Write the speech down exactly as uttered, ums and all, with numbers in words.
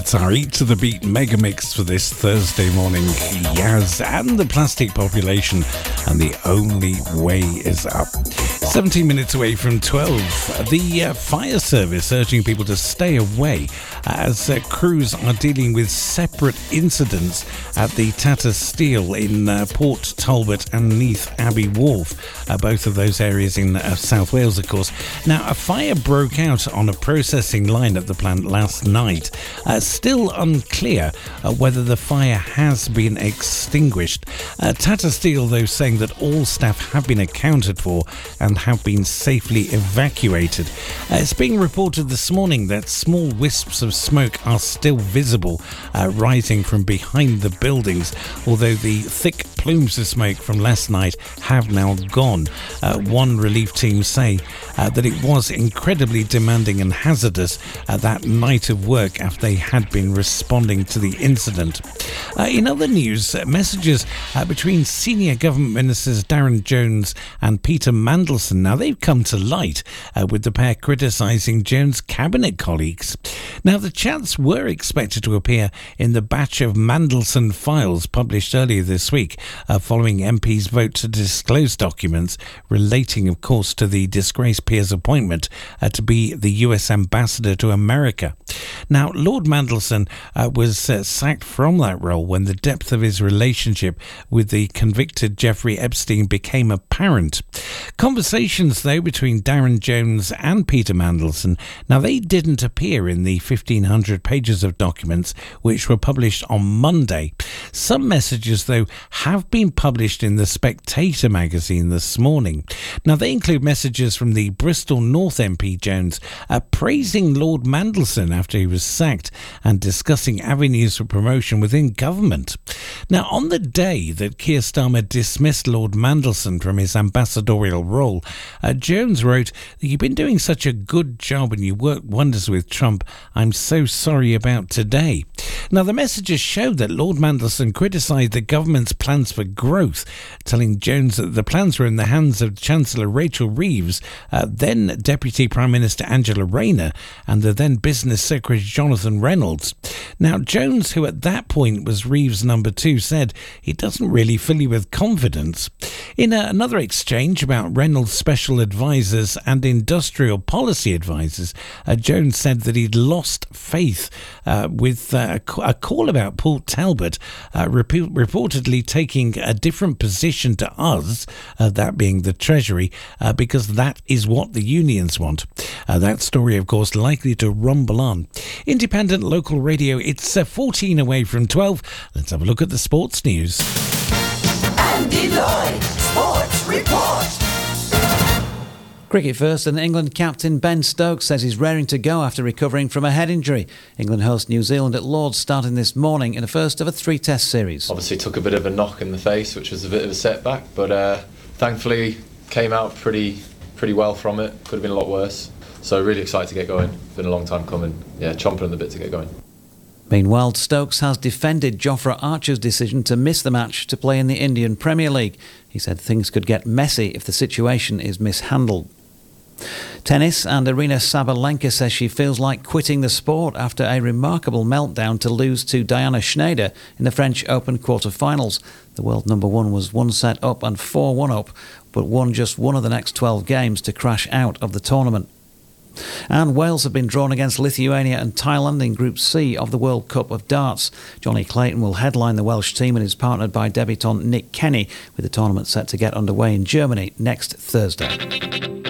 That's our Eat to the Beat mega mix for this Thursday morning. Yaz and the Plastic Population, and The Only Way Is Up. seventeen minutes away from twelve. The uh, fire service urging people to stay away as uh, crews are dealing with separate incidents at the Tata Steel in uh, Port Talbot and Neath Abbey Wharf, uh, both of those areas in uh, South Wales, of course. Now, a fire broke out on a processing line at the plant last night. Uh, still unclear uh, whether the fire has been extinguished. Uh, Tata Steel, though, saying that all staff have been accounted for and have been safely evacuated. Uh, it's being reported this morning that small wisps of smoke are still visible, uh, rising from behind the buildings, although the thick plumes of smoke from last night have now gone. Uh, one relief team say uh, that it was incredibly demanding and hazardous uh, that night of work after they had been responding to the incident. Uh, in other news, uh, messages uh, between senior government ministers Darren Jones and Peter Mandelson, now they've come to light, uh, with the pair criticising Jones' cabinet colleagues. Now, the chats were expected to appear in the batch of Mandelson files published earlier this week, uh, following M P's vote to disclose documents relating, of course, to the disgraced peer's appointment uh, to be the U S ambassador to America. Now, Lord Mandelson uh, was uh, sacked from that role when the depth of his relationship with the convicted Jeffrey Epstein became apparent. Conversations, though, between Darren Jones and Peter Mandelson, now they didn't appear in the fifteen hundred pages of documents which were published on Monday. Some messages, though, have been published in the Spectator magazine this morning. Now, they include messages from the Bristol North M P Jones uh, praising Lord Mandelson after he was sacked and discussing avenues for promotion within government. Now, on the day that Keir Starmer dismissed Lord Mandelson from his ambassadorial role, uh, Jones wrote that "You've been doing such a good job and you work wonders with Trump. I'm so sorry about today." Now, the messages showed that Lord Mandelson criticised the government's plans for growth, telling Jones that the plans were in the hands of Chancellor Rachel Reeves, uh, then Deputy Prime Minister Angela Rayner, and the then Business Secretary Jonathan Reynolds. Now, Jones, who at that point was Reeves' number two, said he doesn't really fill you with confidence. In a, another exchange about Reynolds' special advisers and industrial policy advisers, uh, Jones said that he'd lost faith uh, with uh, a call about Port Talbot uh, rep- reportedly taking a different position to us, uh, that being the Treasury, uh, because that is what the unions want. Uh, that story, of course, likely to rumble on. Independent local radio, it's uh, fourteen away from twelve. Let's have a look at the sports news. Andy Lloyd, Sports Report. Cricket first, and England captain Ben Stokes says he's raring to go after recovering from a head injury. England host New Zealand at Lord's starting this morning in the first of a three-test series. Obviously took a bit of a knock in the face, which was a bit of a setback, but uh, thankfully came out pretty pretty well from it. Could have been a lot worse. So really excited to get going. Been a long time coming. Yeah, chomping on the bit to get going. Meanwhile, Stokes has defended Jofra Archer's decision to miss the match to play in the Indian Premier League. He said things could get messy if the situation is mishandled. Tennis, and Aryna Sabalenka says she feels like quitting the sport after a remarkable meltdown to lose to Diana Schneider in the French Open quarter-finals. The world number one was one set up and four one up, but won just one of the next twelve games to crash out of the tournament. And Wales have been drawn against Lithuania and Thailand in Group C of the World Cup of Darts. Johnny Clayton will headline the Welsh team and is partnered by debutant Nick Kenny, with the tournament set to get underway in Germany next Thursday.